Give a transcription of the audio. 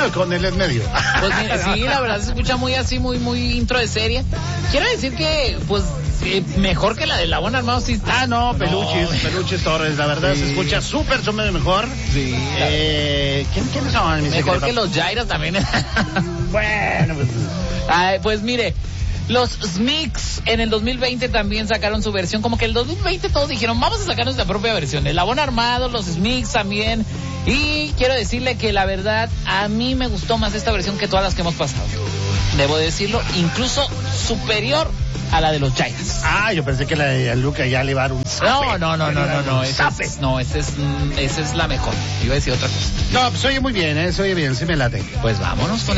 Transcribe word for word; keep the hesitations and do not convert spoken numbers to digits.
con el en medio. Pues mira, sí, la verdad se escucha muy así, muy, muy intro de serie. Quiero decir que, pues, eh, mejor que la de Labón Armado sí está. Ah, no, Peluchis, no. Peluchis Torres, la verdad Sí. se escucha súper, súper mejor. Sí. Eh, ¿quién, ¿Quiénes son? Mi Mejor secreto? que los Jaira también. Bueno, pues... Ay, pues mire, los Smicks en el dos mil veinte también sacaron su versión. Como que el dos mil veinte todos dijeron, vamos a sacar nuestra propia versión. El Labón Armado, los Smicks también. Y quiero decirle que la verdad, a mí me gustó más esta versión que todas las que hemos pasado. Debo decirlo, incluso superior a la de los Jairas. Ah, yo pensé que la de Luca ya le iba a dar un zape. No, no, no, no, no, no, Un esa zape. es, no, esa es, mm, esa es la mejor. Iba a decir otra cosa. No, pues oye muy bien, ¿eh? Se oye bien, sí me late. Pues vámonos con